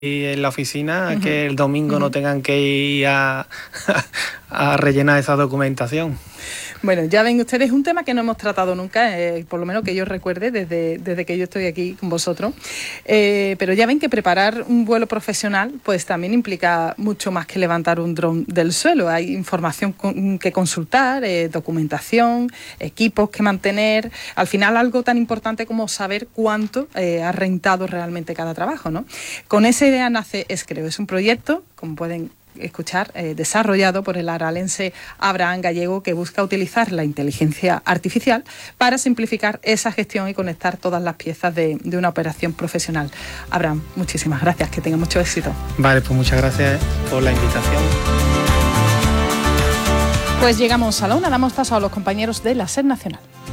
en la oficina, que el domingo no tengan que ir a rellenar esa documentación. Bueno, ya ven ustedes, un tema que no hemos tratado nunca, por lo menos que yo recuerde desde que yo estoy aquí con vosotros, pero ya ven que preparar un vuelo profesional pues también implica mucho más que levantar un dron del suelo. Hay información que consultar, documentación, equipos que mantener, al final algo tan importante como saber cuánto ha rentado realmente cada trabajo, ¿no? Con esa idea nace Escreo, es un proyecto, como pueden escuchar, desarrollado por el aralense Abraham Gallego, que busca utilizar la inteligencia artificial para simplificar esa gestión y conectar todas las piezas de una operación profesional. Abraham, muchísimas gracias, que tenga mucho éxito. Vale, pues muchas gracias por la invitación. Pues llegamos a la una, damos paso a los compañeros de la SER Nacional.